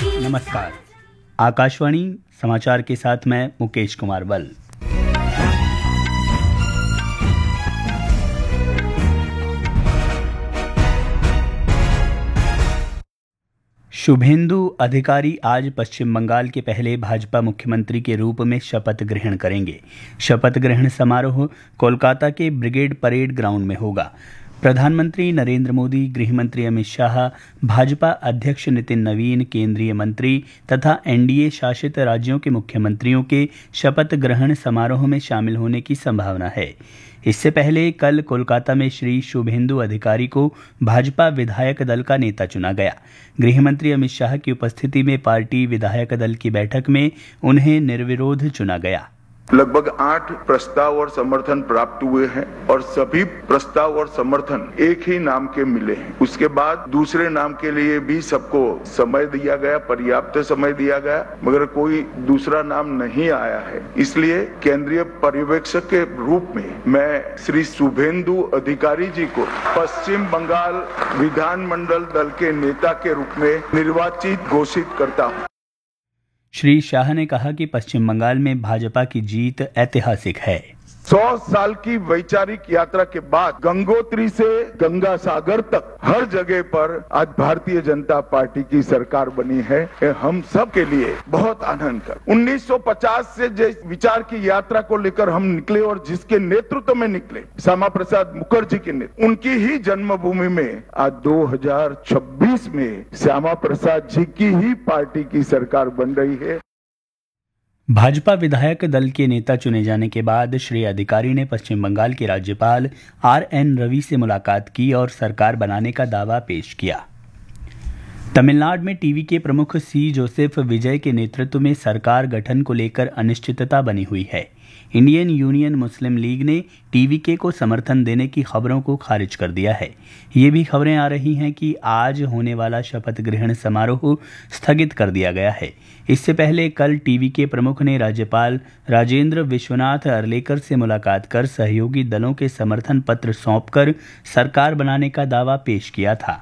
नमस्कार। आकाशवाणी समाचार के साथ मैं मुकेश कुमार बल। शुभेंदु अधिकारी आज पश्चिम बंगाल के पहले भाजपा मुख्यमंत्री के रूप में शपथ ग्रहण करेंगे। शपथ ग्रहण समारोह कोलकाता के ब्रिगेड परेड ग्राउंड में होगा। प्रधानमंत्री नरेंद्र मोदी, गृहमंत्री अमित शाह, भाजपा अध्यक्ष नितिन नवीन, केंद्रीय मंत्री तथा एनडीए शासित राज्यों के मुख्यमंत्रियों के शपथ ग्रहण समारोह में शामिल होने की संभावना है। इससे पहले कल कोलकाता में श्री शुभेंदु अधिकारी को भाजपा विधायक दल का नेता चुना गया। गृहमंत्री अमित शाह की उपस्थिति में पार्टी विधायक दल की बैठक में उन्हें निर्विरोध चुना गया। लगभग 8 प्रस्ताव और समर्थन प्राप्त हुए हैं और सभी प्रस्ताव और समर्थन एक ही नाम के मिले हैं। उसके बाद दूसरे नाम के लिए भी सबको समय दिया गया, पर्याप्त समय दिया गया, मगर कोई दूसरा नाम नहीं आया है। इसलिए केंद्रीय पर्यवेक्षक के रूप में मैं श्री शुभेंदु अधिकारी जी को पश्चिम बंगाल विधानमंडल दल के नेता के रूप में निर्वाचित घोषित करता हूँ। श्री शाह ने कहा कि पश्चिम बंगाल में भाजपा की जीत ऐतिहासिक है। 100 साल की वैचारिक यात्रा के बाद गंगोत्री से गंगा सागर तक हर जगह पर आज भारतीय जनता पार्टी की सरकार बनी है। हम सब के लिए बहुत आनंद का 1950 से जिस विचार की यात्रा को लेकर हम निकले और जिसके नेतृत्व में निकले, श्यामा प्रसाद मुखर्जी के नेतृत्व, उनकी ही जन्मभूमि में आज 2026 में श्यामा प्रसाद जी की ही पार्टी की सरकार बन रही है। भाजपा विधायक दल के नेता चुने जाने के बाद श्री अधिकारी ने पश्चिम बंगाल के राज्यपाल आर.एन. रवि से मुलाकात की और सरकार बनाने का दावा पेश किया। तमिलनाडु में टीवी के प्रमुख सी जोसेफ विजय के नेतृत्व में सरकार गठन को लेकर अनिश्चितता बनी हुई है। इंडियन यूनियन मुस्लिम लीग ने टीवीके को समर्थन देने की खबरों को खारिज कर दिया है। ये भी खबरें आ रही हैं कि आज होने वाला शपथ ग्रहण समारोह स्थगित कर दिया गया है। इससे पहले कल टीवीके प्रमुख ने राज्यपाल राजेंद्र विश्वनाथ अर्लेकर से मुलाकात कर सहयोगी दलों के समर्थन पत्र सौंपकर सरकार बनाने का दावा पेश किया था।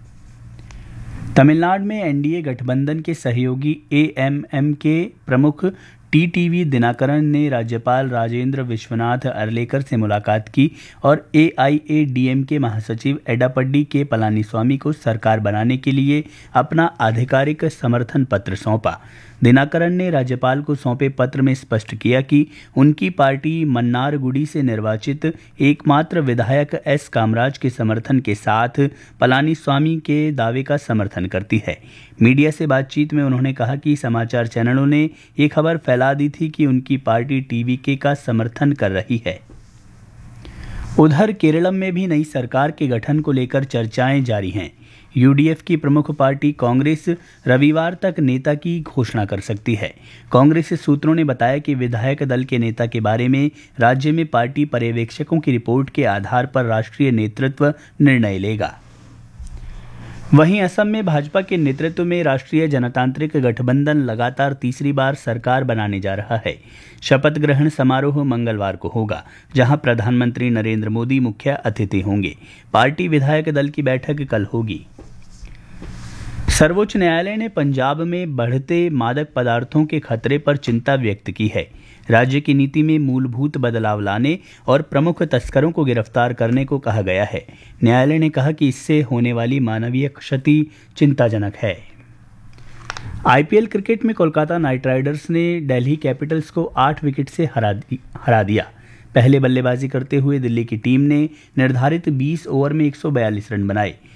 तमिलनाडु में एनडीए गठबंधन के सहयोगी एएमएम के प्रमुख टीटीवी दिनाकरन ने राज्यपाल राजेंद्र विश्वनाथ अर्लेकर से मुलाकात की और एआईएडीएमके महासचिव एडापड्डी के पलानीस्वामी को सरकार बनाने के लिए अपना आधिकारिक समर्थन पत्र सौंपा। दिनाकरन ने राज्यपाल को सौंपे पत्र में स्पष्ट किया कि उनकी पार्टी मन्नारगुडी से निर्वाचित एकमात्र विधायक एस कामराज के समर्थन के साथ पलानीस्वामी के दावे का समर्थन करती है। मीडिया से बातचीत में उन्होंने कहा कि समाचार चैनलों ने ये खबर फैला दी थी कि उनकी पार्टी टीवीके का समर्थन कर रही है। उधर केरलम में भी नई सरकार के गठन को लेकर चर्चाएं जारी हैं। यूडीएफ की प्रमुख पार्टी कांग्रेस रविवार तक नेता की घोषणा कर सकती है। कांग्रेस सूत्रों ने बताया कि विधायक दल के नेता के बारे में राज्य में पार्टी पर्यवेक्षकों की रिपोर्ट के आधार पर राष्ट्रीय नेतृत्व निर्णय लेगा। वहीं असम में भाजपा के नेतृत्व में राष्ट्रीय जनतांत्रिक गठबंधन लगातार तीसरी बार सरकार बनाने जा रहा है। शपथ ग्रहण समारोह मंगलवार को होगा, जहां प्रधानमंत्री नरेंद्र मोदी मुख्य अतिथि होंगे। पार्टी विधायक दल की बैठक कल होगी। सर्वोच्च न्यायालय ने पंजाब में बढ़ते मादक पदार्थों के खतरे पर चिंता व्यक्त की है। राज्य की नीति में मूलभूत बदलाव लाने और प्रमुख तस्करों को गिरफ्तार करने को कहा गया है। न्यायालय ने कहा कि इससे होने वाली मानवीय क्षति चिंताजनक है। आईपीएल क्रिकेट में कोलकाता नाइट राइडर्स ने दिल्ली कैपिटल्स को 8 विकेट से हरा दिया। पहले बल्लेबाजी करते हुए दिल्ली की टीम ने निर्धारित 20 ओवर में 142 रन बनाए।